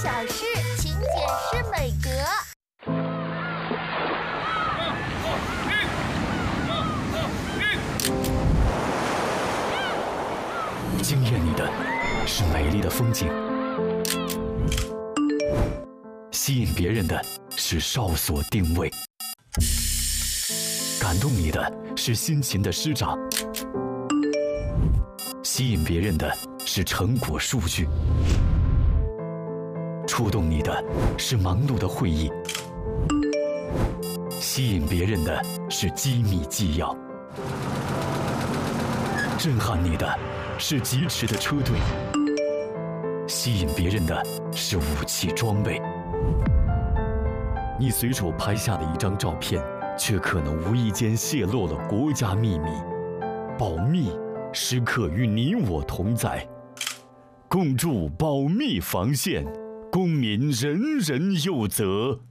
小事请解释美格。 惊艳你的是美丽的风景，吸引别人的是哨所定位，感动你的是辛勤的师长，吸引别人的是成果数据，触动你的是忙碌的会议，吸引别人的是机密纪要，震撼你的是疾驰的车队，吸引别人的是武器装备。你随手拍下的一张照片，却可能无意间泄露了国家秘密。保密时刻与你我同在，共筑保密防线，公民人人有责。